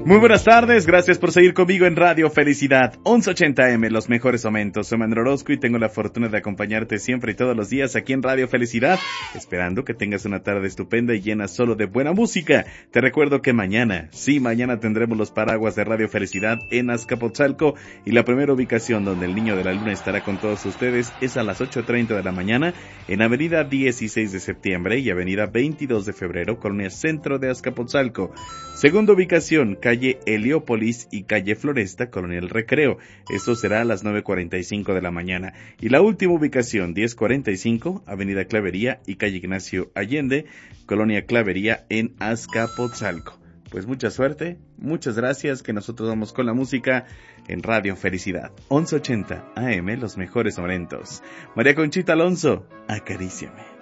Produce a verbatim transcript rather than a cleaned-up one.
Muy buenas tardes, gracias por seguir conmigo en Radio Felicidad, once ochenta eme, los mejores momentos. Soy Manuel Orozco y tengo la fortuna de acompañarte siempre y todos los días aquí en Radio Felicidad, esperando que tengas una tarde estupenda y llena solo de buena música. Te recuerdo que mañana, sí, mañana tendremos los paraguas de Radio Felicidad en Azcapotzalco y la primera ubicación donde el Niño de la Luna estará con todos ustedes es a las ocho treinta de la mañana en Avenida dieciséis de septiembre y Avenida veintidós de febrero, Colonia Centro de Azcapotzalco. Segunda ubicación, calle Heliópolis y calle Floresta, Colonia El Recreo. Esto será a las nueve cuarenta y cinco de la mañana. Y la última ubicación, diez cuarenta y cinco, Avenida Clavería y calle Ignacio Allende, Colonia Clavería en Azcapotzalco. Pues mucha suerte, muchas gracias, que nosotros vamos con la música en Radio Felicidad, once ochenta eme, los mejores momentos. María Conchita Alonso, acaríciame.